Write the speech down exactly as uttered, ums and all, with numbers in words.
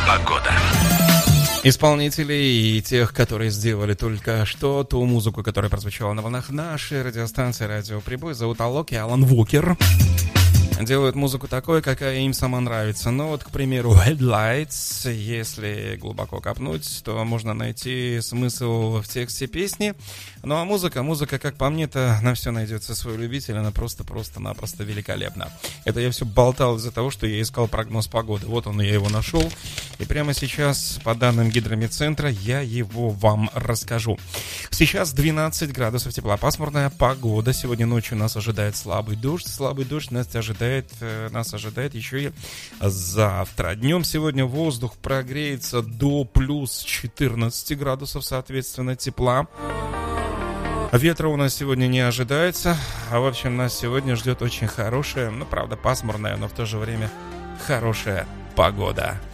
Погода. Исполнителей и тех, которые сделали только что ту музыку, которая прозвучала на волнах нашей радиостанции «Радио Прибой», зовут Алок и Алан Вокер. Делают музыку такой, какая им сама нравится. Ну вот, к примеру, Headlights, если глубоко копнуть, то можно найти смысл в тексте песни. Ну а музыка, музыка, как по мне-то, на все найдется свой любитель, она просто-просто-напросто великолепна. Это я все болтал из-за того, что я искал прогноз погоды. Вот он, я его нашел. И прямо сейчас, по данным Гидромедцентра, я его вам расскажу. Сейчас двенадцать градусов тепла, пасмурная погода. Сегодня ночью нас ожидает слабый дождь. Слабый дождь нас ожидает Нас ожидает еще и завтра. Днем сегодня воздух прогреется до плюс четырнадцать градусов, соответственно, тепла. Ветра у нас сегодня не ожидается. А в общем, нас сегодня ждет очень хорошая, ну, правда, пасмурная, но в то же время хорошая погода.